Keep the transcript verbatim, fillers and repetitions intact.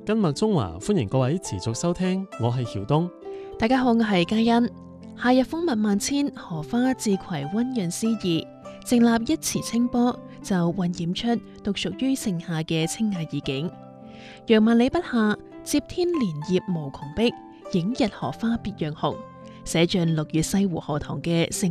根脈中華歡迎各位持續收聽，我係曉東。 大家好，我係嘉欣。夏日風物萬千，荷花自葵溫潤詩意，靜立一池清波，就暈染出獨屬於盛夏嘅清雅意境。楊萬里筆下，接天蓮葉無窮碧，映日荷花別樣紅，寫盡六月西湖荷塘嘅盛